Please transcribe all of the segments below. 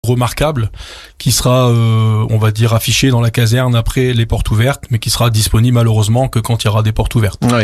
remarquable qui sera, on va dire, affiché dans la caserne après les portes ouvertes, mais qui sera disponible malheureusement que quand il y aura des portes ouvertes. Oui.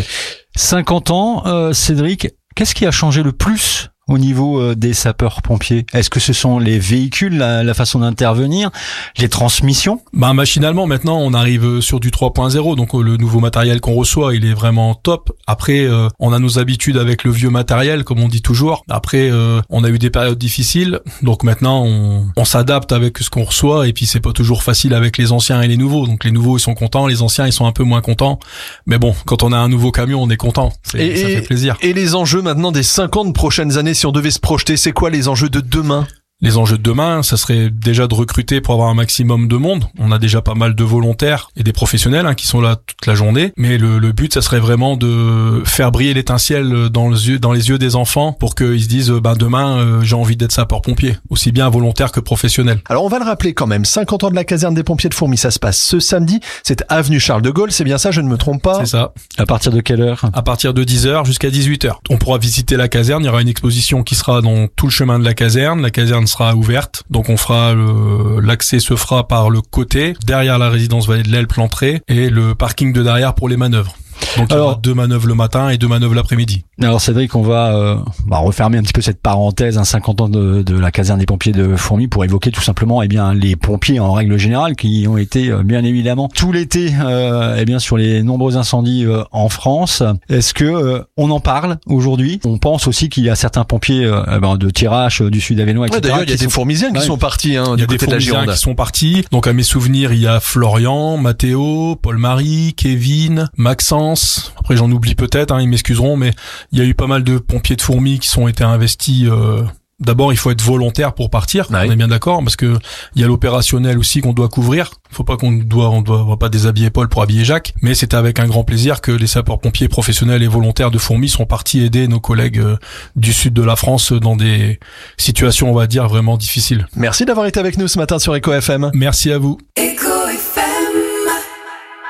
50 ans, Cédric, qu'est-ce qui a changé le plus au niveau des sapeurs-pompiers? Est-ce que ce sont les véhicules, la façon d'intervenir, les transmissions? Machinalement, maintenant, on arrive sur du 3.0, donc le nouveau matériel qu'on reçoit, il est vraiment top. Après, on a nos habitudes avec le vieux matériel, comme on dit toujours. Après, on a eu des périodes difficiles, donc maintenant, on s'adapte avec ce qu'on reçoit, et puis c'est pas toujours facile avec les anciens et les nouveaux. Donc les nouveaux, ils sont contents, les anciens, ils sont un peu moins contents. Mais bon, quand on a un nouveau camion, on est content. Ça fait plaisir. Et les enjeux maintenant des 50 prochaines années, si on devait se projeter, c'est quoi les enjeux de demain? Les enjeux de demain, ça serait déjà de recruter pour avoir un maximum de monde. On a déjà pas mal de volontaires et des professionnels qui sont là toute la journée. Mais le but, ça serait vraiment de faire briller l'étincelle dans les yeux des enfants pour qu'ils se disent demain, j'ai envie d'être sapeur-pompier, aussi bien volontaire que professionnel. Alors on va le rappeler quand même, 50 ans de la caserne des pompiers de Fourmies, ça se passe ce samedi. C'est avenue Charles de Gaulle, c'est bien ça, je ne me trompe pas? C'est ça. À partir de quelle heure? À partir de 10h jusqu'à 18h. On pourra visiter la caserne, il y aura une exposition qui sera dans tout le chemin de la caserne. La caserne sera ouverte, donc on fera l'accès se fera par le côté, derrière la résidence Vallée de l'Helpe, l'entrée, et le parking de derrière pour les manœuvres. Donc il y aura 2 manœuvres le matin et 2 manœuvres l'après-midi. Alors Cédric, on va refermer un petit peu cette parenthèse, 50 ans de la caserne des pompiers de Fourmies, pour évoquer tout simplement les pompiers en règle générale qui ont été bien évidemment tout l'été sur les nombreux incendies en France. Est-ce que on en parle aujourd'hui? On pense aussi qu'il y a certains pompiers de Thiérache, du Sud-Avesnois, etc. D'ailleurs, il y a des Fourmisiens qui sont partis du côté de la Gironde. Il y a des Fourmisiens qui sont partis. Donc à mes souvenirs, il y a Florian, Mathéo, Paul-Marie, Kevin, Maxence. Après j'en oublie peut-être, ils m'excuseront, mais il y a eu pas mal de pompiers de Fourmies qui sont été investis. D'abord, il faut être volontaire pour partir. On est bien d'accord, parce que il y a l'opérationnel aussi qu'on doit couvrir. Faut pas on doit pas déshabiller Paul pour habiller Jacques. Mais c'était avec un grand plaisir que les sapeurs-pompiers professionnels et volontaires de Fourmies sont partis aider nos collègues du sud de la France dans des situations, on va dire, vraiment difficiles. Merci d'avoir été avec nous ce matin sur Eco FM. Merci à vous.